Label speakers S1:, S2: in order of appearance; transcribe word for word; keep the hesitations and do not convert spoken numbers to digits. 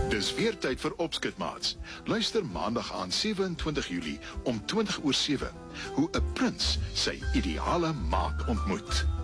S1: Dis weer tyd vir Opskitmaats. Luister maandag aan sewe en twintig Julie om twintig oor sewe, hoe 'n prins sy ideale maat ontmoet.